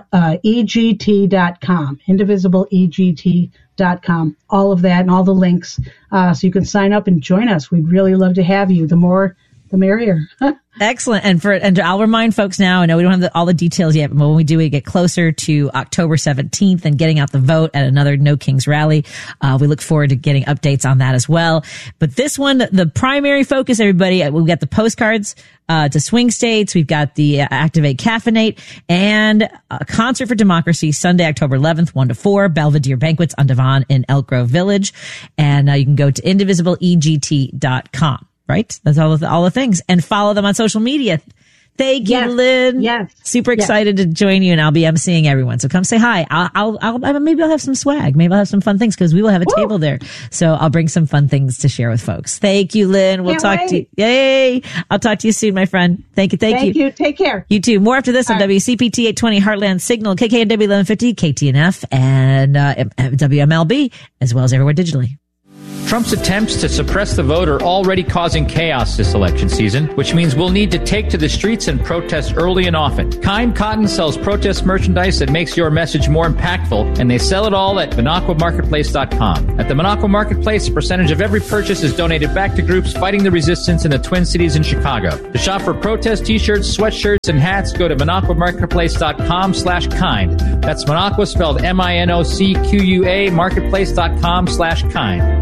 e g t dot com, indivisible e g t dot com. All of that and all the links, uh, so you can sign up and join us. We'd really love to have you. The more, the merrier. Excellent. And for, and I'll remind folks now, I know we don't have the, all the details yet, but when we do, we get closer to October seventeenth and getting out the vote at another No Kings rally. Uh, we look forward to getting updates on that as well. But this one, the primary focus, everybody, we've got the postcards, uh, to swing states. We've got the uh, Activate Caffeinate and a Concert for Democracy, Sunday, October eleventh, one to four, Belvedere Banquets on Devon in Elk Grove Village. And uh, you can go to indivisible e g t dot com. Right? That's all the, all the things. And follow them on social media. Thank you, yes. Lynn. Yes. Super excited yes. to join you, and I'll be emceeing everyone. So come say hi. I'll, I'll, I'll maybe I'll have some swag. Maybe I'll have some fun things because we will have a Woo. table there. So I'll bring some fun things to share with folks. Thank you, Lynn. We'll Can't talk wait. to you. Yay. I'll talk to you soon, my friend. Thank you. Thank, thank you. you. Take care. You too. More after this all on right. W C P T eight twenty Heartland Signal, K K N W eleven fifty, K T N F, and uh, W M L B, as well as everywhere digitally. Trump's attempts to suppress the vote are already causing chaos this election season, which means we'll need to take to the streets and protest early and often. Kind Cotton sells protest merchandise that makes your message more impactful, and they sell it all at minocqua marketplace dot com. At the Minocqua Marketplace, a percentage of every purchase is donated back to groups fighting the resistance in the Twin Cities and Chicago. To shop for protest t-shirts, sweatshirts, and hats, go to minocqua marketplace dot com slash kind. That's Minocqua spelled M I N O C Q U A, marketplace dot com slash kind.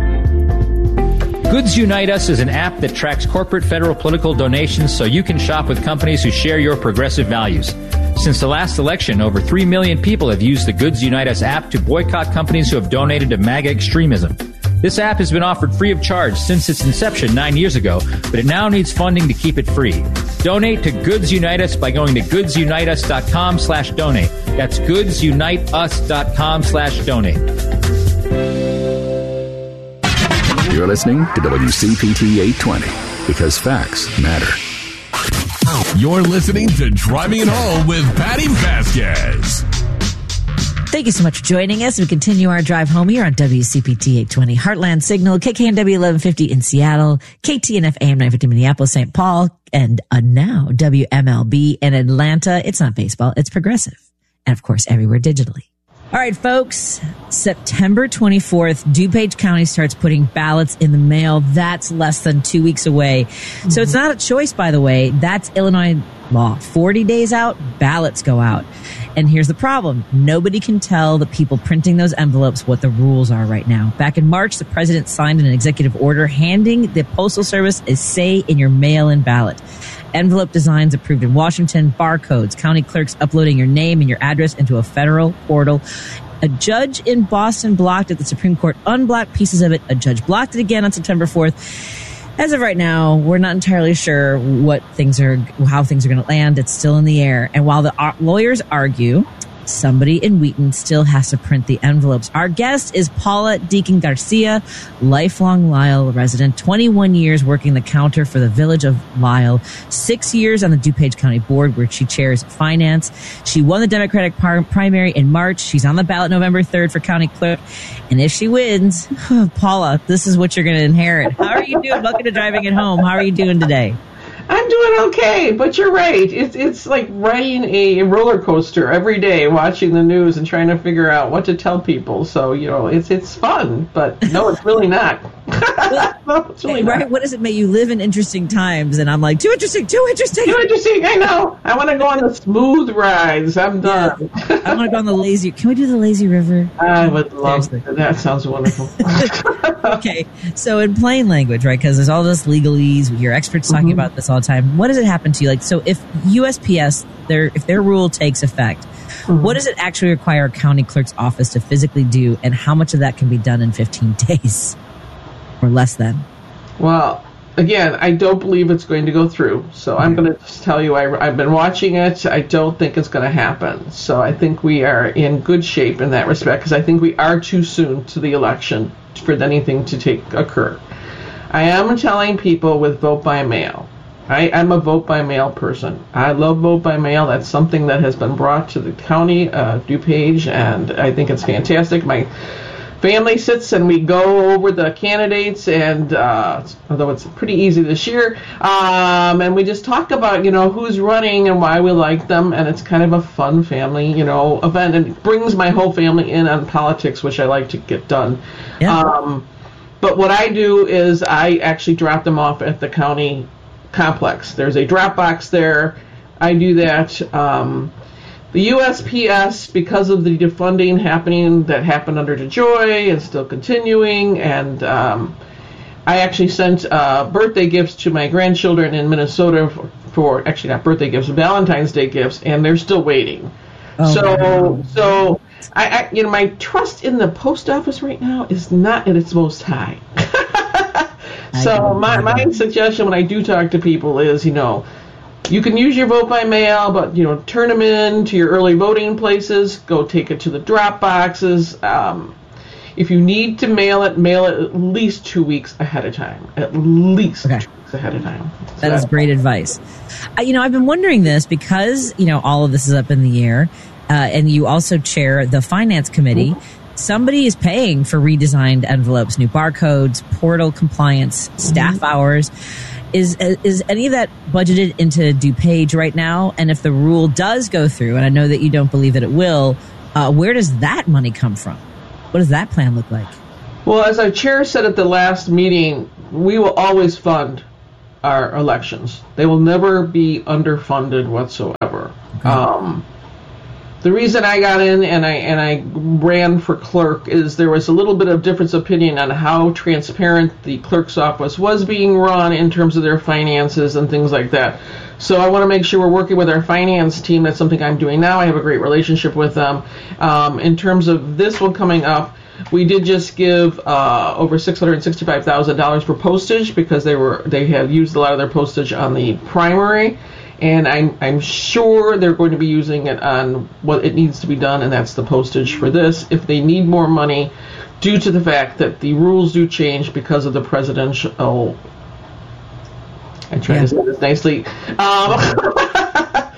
Goods Unite Us is an app that tracks corporate, federal, political donations so you can shop with companies who share your progressive values. Since the last election, over three million people have used the Goods Unite Us app to boycott companies who have donated to MAGA extremism. This app has been offered free of charge since its inception nine years ago, but it now needs funding to keep it free. Donate to Goods Unite Us by going to goodsuniteus.com slash donate. That's goodsuniteus.com slash donate. You're listening to W C P T eight twenty because facts matter. You're listening to Driving It Home with Patty Vasquez. Thank you so much for joining us. We continue our drive home here on W C P T eight twenty Heartland Signal, K K N W eleven fifty in Seattle, K T N F A M nine fifty Minneapolis, Saint Paul, and uh, now W M L B in Atlanta. It's not baseball, it's progressive. And of course, everywhere digitally. All right, folks, September twenty-fourth, DuPage County starts putting ballots in the mail. That's less than two weeks away. Mm-hmm. So it's not a choice, by the way. That's Illinois law. forty days out, ballots go out. And here's the problem. Nobody can tell the people printing those envelopes what the rules are right now. Back in March, the president signed an executive order handing the Postal Service a say in your mail-in ballot. Envelope designs approved in Washington, barcodes, county clerks uploading your name and your address into a federal portal. A judge in Boston blocked it. The Supreme Court unblocked pieces of it. A judge blocked it again on September fourth. As of right now, we're not entirely sure what things are, how things are going to land. It's still in the air. And while the lawyers argue, somebody in Wheaton still has to print the envelopes. Our guest is Paula Deacon Garcia, lifelong Lisle resident, twenty-one years working the counter for the village of Lisle, six years on the DuPage County Board where she chairs finance. She won the Democratic par- primary in March. She's on the ballot November third for county clerk. And if she wins, Paula, this is what you're going to inherit. How are you doing? Welcome to Driving It Home. How are you doing today? I'm doing okay, but you're right. It's it's like riding a roller coaster every day, watching the news and trying to figure out what to tell people. So, you know, it's it's fun, but no, it's really not. no, it's really right. Not. What does it make you live in interesting times? And I'm like, too interesting, too interesting. Too interesting, I know. I want to go on the smooth rides. I'm done. Yeah. I want to go on the lazy. Can we do the lazy river? I would love Seriously. That. That sounds wonderful. Okay, so in plain language, right, because there's all this legalese, we hear experts talking mm-hmm. about this all the time. What does it happen to you? Like, so if U S P S, their if their rule takes effect, mm-hmm. what does it actually require a county clerk's office to physically do, and how much of that can be done in fifteen days or less than? Well, again, I don't believe it's going to go through. So mm-hmm. I'm going to just tell you, I, I've been watching it. I don't think it's going to happen. So I think we are in good shape in that respect, because I think we are too soon to the election for anything to take occur. I am telling people with vote by mail. I, I'm a vote by mail person. I love vote by mail. That's something that has been brought to the county, uh, DuPage, and I think it's fantastic. My family sits and we go over the candidates, and uh, although it's pretty easy this year, um, and we just talk about, you know, who's running and why we like them, and it's kind of a fun family, you know, event, and it brings my whole family in on politics, which I like to get done. Yeah. Um, but what I do is I actually drop them off at the county complex. There's a drop box there. I do that. Um, the U S P S, because of the defunding happening that happened under DeJoy and still continuing, and um, I actually sent uh, birthday gifts to my grandchildren in Minnesota for, for actually not birthday gifts, Valentine's Day gifts, and they're still waiting. Oh, so, wow. so I, I, you know, my trust in the post office right now is not at its most high. So my, my suggestion when I do talk to people is, you know, you can use your vote by mail, but, you know, turn them in to your early voting places. Go take it to the drop boxes. Um, if you need to mail it, mail it at least two weeks ahead of time. At least okay. two weeks ahead of time. So that is great advice. Uh, you know, I've been wondering this because, you know, all of this is up in the air, uh, and you also chair the finance committee. Mm-hmm. Somebody is paying for redesigned envelopes, new barcodes, portal compliance, staff mm-hmm. hours. Is is any of that budgeted into DuPage right now? And if the rule does go through, and I know that you don't believe that it will, uh, where does that money come from? What does that plan look like? Well, as our chair said at the last meeting, we will always fund our elections. They will never be underfunded whatsoever. Okay. Um, The reason I got in and I and I ran for clerk is there was a little bit of difference of opinion on how transparent the clerk's office was being run in terms of their finances and things like that. So I want to make sure we're working with our finance team. That's something I'm doing now. I have a great relationship with them. Um, in terms of this one coming up, We did just give uh, over six hundred sixty-five thousand dollars for postage because they were they had used a lot of their postage on the primary, and I'm I'm sure they're going to be using it on what it needs to be done, and that's the postage for this. If they need more money, due to the fact that the rules do change because of the presidential. I try yeah. to say this nicely. Um,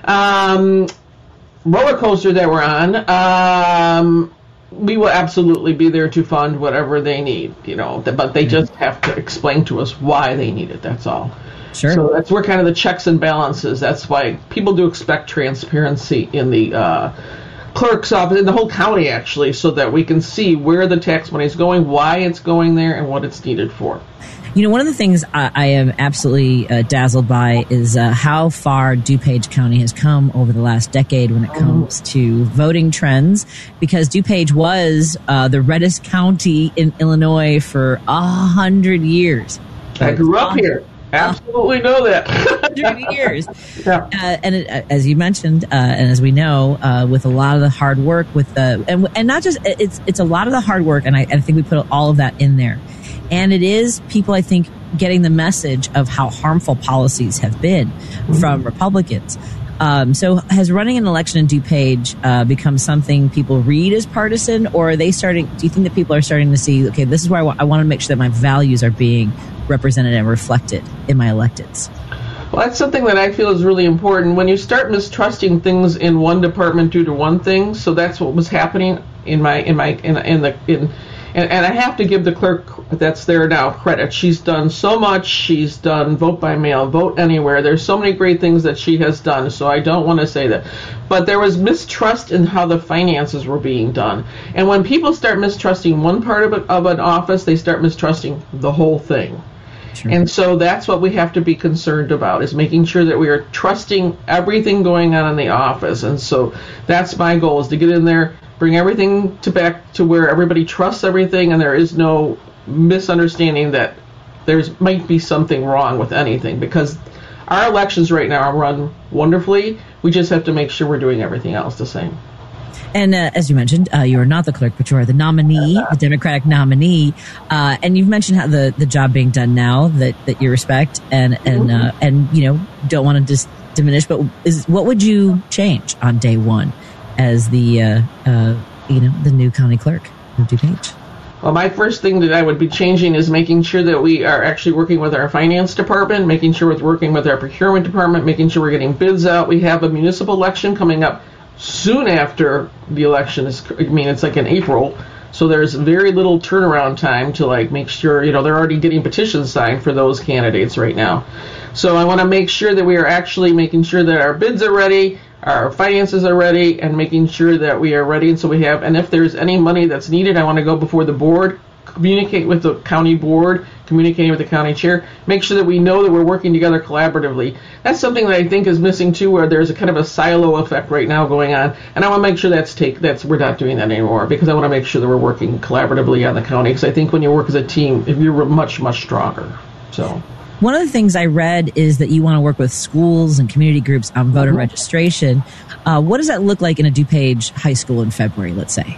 um, roller coaster that we're on. Um, we will absolutely be there to fund whatever they need, you know, but they just have to explain to us why they need it. That's all. Sure. So that's where kind of the checks and balances. That's why people do expect transparency in the uh, clerk's office, in the whole county, actually, so that we can see where the tax money is going, why it's going there, and what it's needed for. You know, one of the things I, I am absolutely uh, dazzled by is uh, how far DuPage County has come over the last decade when it comes to voting trends, because DuPage was uh, the reddest county in Illinois for a hundred years. I grew up here. Absolutely know that. hundred years. Yeah. Uh, and it, uh, as you mentioned, uh, and as we know, uh, with a lot of the hard work, with the and and not just it's it's a lot of the hard work, and I, I think we put all of that in there. And it is people, I think, getting the message of how harmful policies have been mm-hmm. from Republicans. Um, so has running an election in DuPage uh, become something people read as partisan, or are they starting, do you think that people are starting to see, okay, this is where I, wa- I want to make sure that my values are being represented and reflected in my electeds? Well, that's something that I feel is really important. When you start mistrusting things in one department due to one thing, so that's what was happening in my, in my, in, in the, in, And, and I have to give the clerk that's there now credit. She's done so much. She's done vote by mail, vote anywhere. There's so many great things that she has done, so I don't want to say that. But there was mistrust in how the finances were being done. And when people start mistrusting one part of, it, of an office, they start mistrusting the whole thing. Sure. And so that's what we have to be concerned about, is making sure that we are trusting everything going on in the office. And so that's my goal, is to get in there, bring everything to back to where everybody trusts everything, and there is no misunderstanding that there's might be something wrong with anything, because our elections right now are run wonderfully. We just have to make sure we're doing everything else the same. And uh, as you mentioned, uh, you are not the clerk, but you are the nominee, the Democratic nominee. Uh, and you've mentioned how the, the job being done now that, that you respect and and uh, and you know don't want to just diminish. But is what would you change on day one as the uh, uh, you know the new county clerk of DuPage? Well, my first thing that I would be changing is making sure that we are actually working with our finance department, making sure we're working with our procurement department, making sure we're getting bids out. We have a municipal election coming up soon after the election is, I mean, it's like in April, so there's very little turnaround time to like make sure, you know, they're already getting petitions signed for those candidates right now. So I want to make sure that we are actually making sure that our bids are ready, our finances are ready, and making sure that we are ready. And so we have, and if there's any money that's needed, I want to go before the board, communicate with the county board, communicating with the county chair, make sure that we know that we're working together collaboratively. That's something that I think is missing too, where there's a kind of a silo effect right now going on, and I want to make sure that's take that's we're not doing that anymore, because I want to make sure that we're working collaboratively on the county, because I think when you work as a team, you're much much stronger. So. One of the things I read is that you want to work with schools and community groups on voter mm-hmm. registration. Uh, what does that look like in a DuPage high school in February, let's say?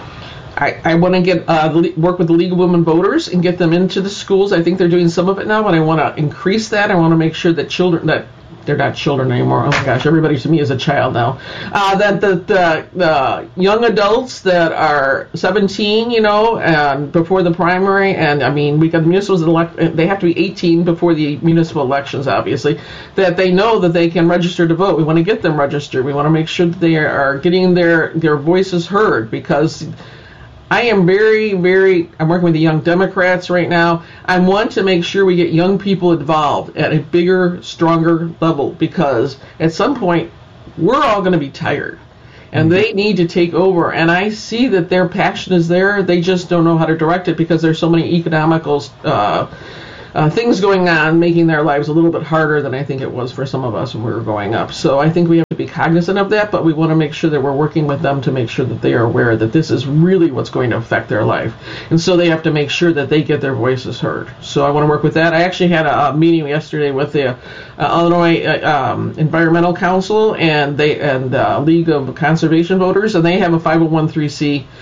I, I want to get uh, work with the League of Women Voters and get them into the schools. I think they're doing some of it now, but I want to increase that. I want to make sure that children, that they're not children anymore. Oh my gosh, everybody to me is a child now. Uh, that the, the the young adults that are seventeen, you know, and before the primary, and I mean, we got the municipals elect, they have to be eighteen before the municipal elections, obviously, that they know that they can register to vote. We want to get them registered. We want to make sure that they are getting their their voices heard, because I am very, very, I'm working with the Young Democrats right now. I want to make sure we get young people involved at a bigger, stronger level, because at some point, we're all going to be tired, and they need to take over. And I see that their passion is there. They just don't know how to direct it, because there's so many economical uh, uh, things going on, making their lives a little bit harder than I think it was for some of us when we were growing up. So I think we have to be cognizant of that, but we want to make sure that we're working with them to make sure that they are aware that this is really what's going to affect their life. And so they have to make sure that they get their voices heard. So I want to work with that. I actually had a, a meeting yesterday with the uh, Illinois uh, um, Environmental Council and they and uh, League of Conservation Voters, and they have a five oh one c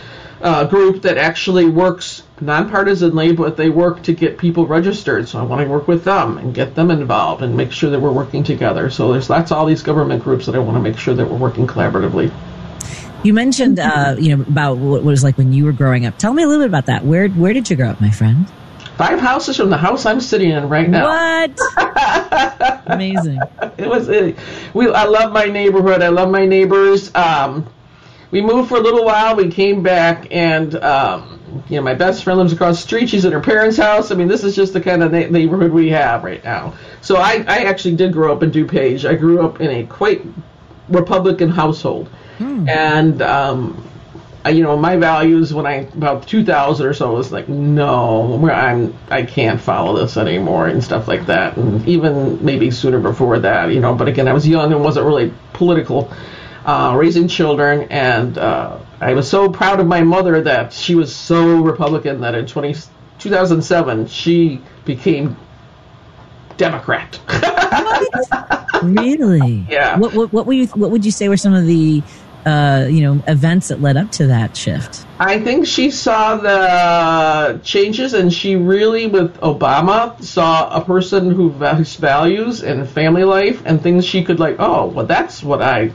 uh, group that actually works nonpartisanly, but they work to get people registered. So I want to work with them and get them involved and make sure that we're working together. So there's lots of all these government groups that I want to make sure that we're working collaboratively. You mentioned, uh, you know, about what it was like when you were growing up. Tell me a little bit about that. Where where did you grow up, my friend? Five houses from the house I'm sitting in right now. What? Amazing. It was. It, we. I love my neighborhood. I love my neighbors. Um, we moved for a little while. We came back, and um, you know, my best friend lives across the street. She's at her parents' house. I mean, this is just the kind of na- neighborhood we have right now. So I, I actually did grow up in DuPage. I grew up in a quite Republican household. Hmm. And, um, I, you know, my values when I, about two thousand or so, was like, no, I'm, I can't follow this anymore and stuff like that. And even maybe sooner before that, you know, but again, I was young and wasn't really political, uh, raising children. And, uh, I was so proud of my mother that she was so Republican that in twenty, two thousand seven, she became Democrat. Really? Yeah. What, what, what, were you, what would you say were some of the uh, you know, events that led up to that shift? I think she saw the changes, and she really, with Obama, saw a person who values values and family life and things she could like, oh, well, that's what I,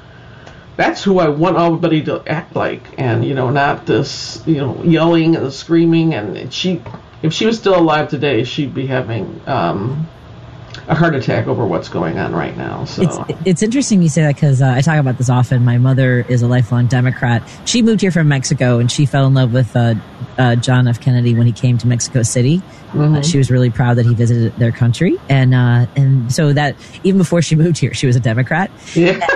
that's who I want everybody to act like, and, you know, not this, you know, yelling and screaming. And she, if she was still alive today, she'd be having um, a heart attack over what's going on right now. So it's, it's interesting you say that, because uh, I talk about this often. My mother is a lifelong Democrat. She moved here from Mexico, and she fell in love with uh, uh, John F. Kennedy when he came to Mexico City. Mm-hmm. Uh, she was really proud that he visited their country, and uh, and so that even before she moved here, she was a Democrat. Yeah.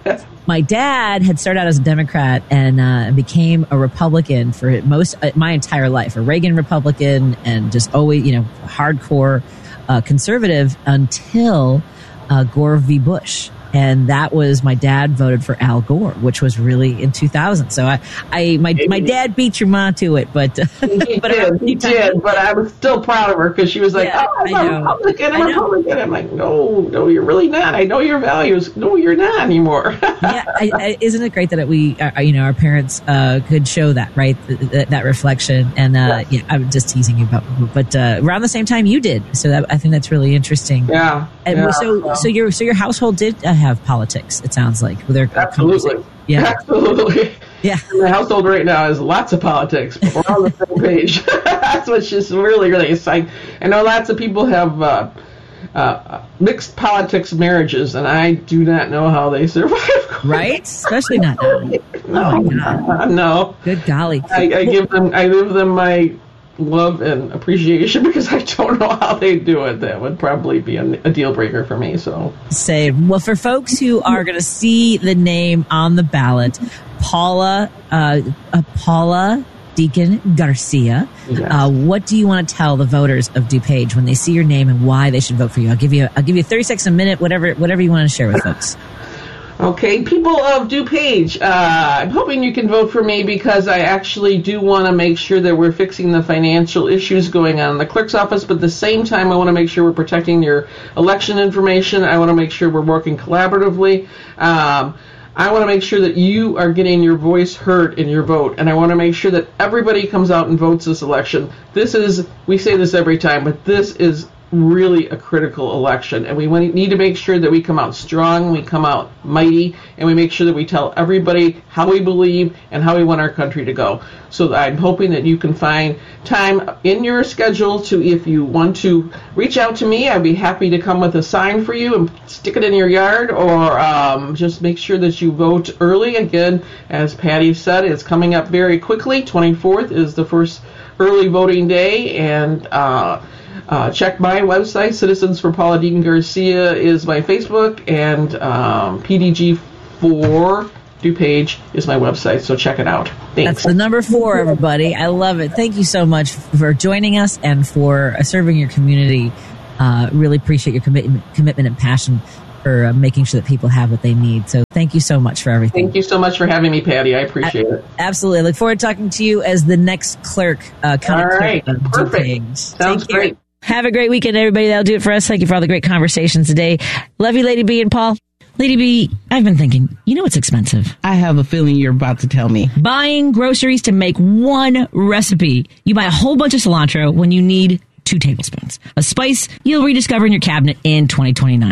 My dad had started out as a Democrat and uh, became a Republican for most uh, my entire life, a Reagan Republican, and just always, you know, hardcore uh, conservative until uh, Gore v. Bush. And that was, my dad voted for Al Gore, which was really in two thousand. So I, I my my dad beat your mom to it, but he but did, he did. But I was still proud of her, because she was like, Yeah, "Oh, I'm I a know. Republican, I'm I a know. Republican." I'm like, "No, no, you're really not. I know your values. No, you're not anymore." yeah, I, I, isn't it great that we, uh, you know, our parents uh, could show that, right? Th- th- that reflection. And uh, yeah, I'm just teasing you about, but uh, around the same time you did. So that, I think that's really interesting. Yeah. And yeah. so, so your so your household did uh, have politics. It sounds like. With their Absolutely. Yeah. Absolutely. Yeah. My household right now has lots of politics, but we're on the same page. That's what's just really, really exciting. I know lots of people have uh, uh, mixed politics marriages, and I do not know how they survive. Right? Especially not now. No, Oh, my God. no. Good golly. I, I give them, I give them my love and appreciation, because I don't know how they do it. That would probably be a, a deal breaker for me. So, Say, well, for folks who are going to see the name on the ballot, Paula, uh, uh, Paula Deacon Garcia, Yes. uh, what do you want to tell the voters of DuPage when they see your name and why they should vote for you? I'll give you, I'll give you thirty seconds, a minute, whatever, whatever you want to share with folks. Okay, people of DuPage, uh, I'm hoping you can vote for me, because I actually do want to make sure that we're fixing the financial issues going on in the clerk's office, but at the same time, I want to make sure we're protecting your election information. I want to make sure we're working collaboratively. Um, I want to make sure that you are getting your voice heard in your vote, and I want to make sure that everybody comes out and votes this election. This is, we say this every time, but this is really a critical election, and we need to make sure that we come out strong, we come out mighty, and we make sure that we tell everybody how we believe and how we want our country to go. So I'm hoping that you can find time in your schedule to, if you want to reach out to me, I'd be happy to come with a sign for you and stick it in your yard, or um, just make sure that you vote early. Again, as Patty said, it's coming up very quickly. twenty-fourth is the first early voting day, and uh, Uh, check my website. Citizens for Paula Deacon Garcia is my Facebook, and um, P D G four DuPage is my website, so check it out. Thanks. That's the number four, everybody. I love it. Thank you so much for joining us and for serving your community. Uh, really appreciate your commitment, commitment and passion for uh, making sure that people have what they need. So thank you so much for everything. Thank you so much for having me, Patty. I appreciate I, it. Absolutely. I look forward to talking to you as the next clerk. Uh, All right. clerk of Perfect. DuPage. Sounds Take care. great. Have a great weekend, everybody. That'll do it for us. Thank you for all the great conversations today. Love you, Lady B and Paul. Lady B, I've been thinking, you know what's expensive? I have a feeling you're about to tell me. Buying groceries to make one recipe. You buy a whole bunch of cilantro when you need two tablespoons. A spice you'll rediscover in your cabinet in twenty twenty-nine.